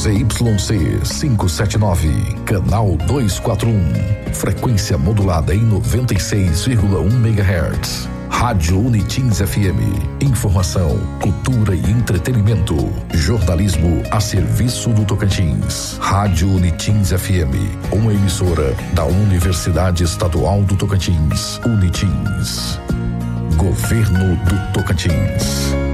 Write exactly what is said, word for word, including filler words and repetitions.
Z Y C quinhentos e setenta e nove, canal duzentos e quarenta e um, frequência modulada em noventa e seis vírgula um megahertz. Rádio Unitins F M, informação, cultura e entretenimento, jornalismo a serviço do Tocantins. Rádio Unitins F M, uma emissora da Universidade Estadual do Tocantins, Unitins. Governo do Tocantins.